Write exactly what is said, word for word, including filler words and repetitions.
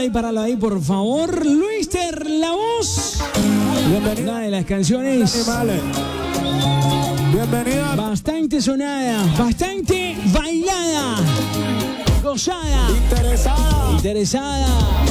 ahí, páralo ahí, por favor. Luister, la voz. Bienvenida. Una de las canciones Vale. Bienvenida. bastante sonada, bastante bailada, gozada, Interesada. interesada.